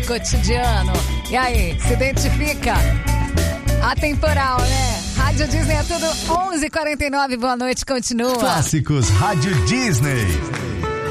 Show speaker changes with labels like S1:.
S1: cotidiano. E aí, se identifica? Atemporal, né? Rádio Disney é tudo 11h49, boa noite, continua.
S2: Clássicos Rádio Disney.